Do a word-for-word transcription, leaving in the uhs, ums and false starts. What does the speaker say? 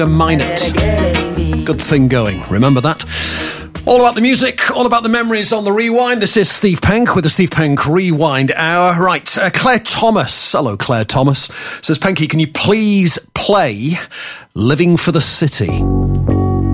Minot. Good thing going. Remember that? All about the music, all about the memories on the Rewind. This is Steve Penk with the Steve Penk Rewind Hour. Right, uh, Claire Thomas. Hello, Claire Thomas. Says, Penky, can you please play Living for the City?